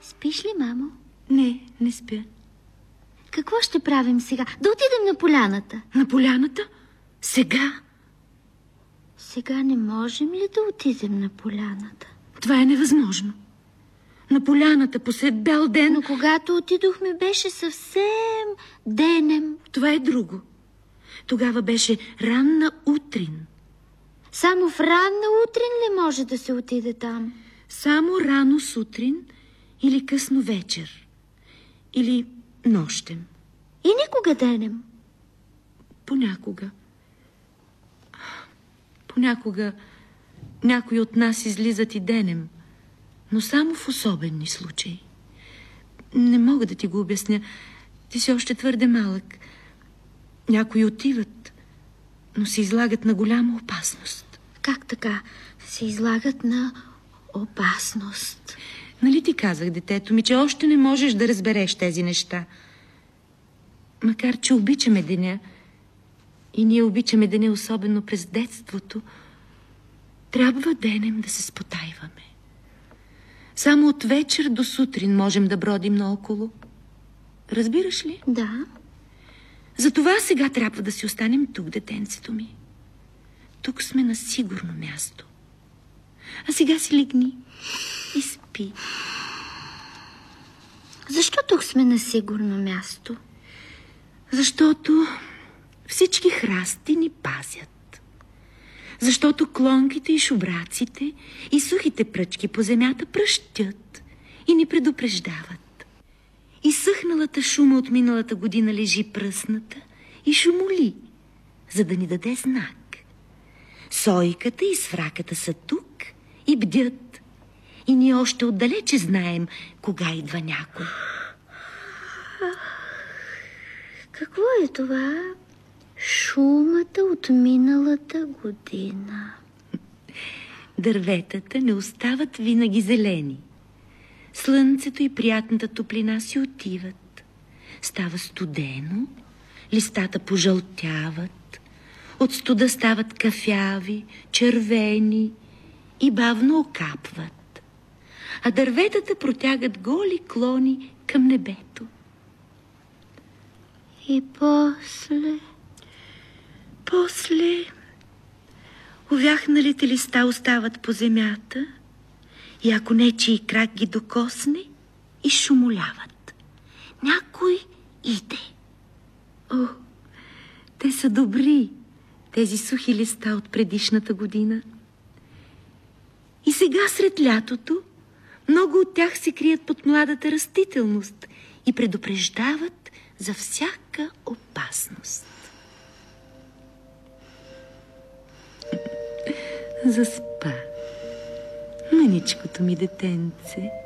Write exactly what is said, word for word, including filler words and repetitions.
Спиш ли, мамо? Не, не спя. Какво ще правим сега? Да отидем на поляната. На поляната? Сега? Сега не можем ли да отидем на поляната? Това е невъзможно. На поляната посред бял ден... Но когато отидохме, беше съвсем денем. Това е друго. Тогава беше ранна утрин. Само в ранна утрин ли може да се отиде там? Само рано сутрин или късно вечер. Или нощем. И никога денем? Понякога. Понякога някои от нас излизат и денем, но само в особени случаи. Не мога да ти го обясня. Ти си още твърде малък. Някои отиват, но се излагат на голяма опасност. Как така се излагат на опасност? Нали ти казах, детето ми, че още не можеш да разбереш тези неща? Макар че обичаме деня, и ние обичаме деня особено през детството, трябва денем да се спотайваме. Само от вечер до сутрин можем да бродим наоколо. Разбираш ли? Да. Затова сега трябва да си останем тук, детенцето ми. Тук сме на сигурно място. А сега си легни и спи. Защо тук сме на сигурно място? Защото всички храсти ни пазят. Защото клонките и шубраците и сухите пръчки по земята пръщят и ни предупреждават. И съхналата шума от миналата година лежи пръсната и шумоли, за да ни даде знак. Сойката и свраката са тук и бдят. И ние още отдалече знаем кога идва някой. Какво е това? Шумата от миналата година. Дърветата не остават винаги зелени. Слънцето и приятната топлина си отиват. Става студено, листата пожълтяват, от студа стават кафяви, червени и бавно окапват. А дърветата протягат голи клони към небето. И после... После увяхналите листа остават по земята и ако нечий крак ги докосне, изшумоляват. Някой иде. О, те са добри, тези сухи листа от предишната година. И сега сред лятото много от тях се крият под младата растителност и предупреждават за всяка опасност. Заспа, мъничкото ми детенце.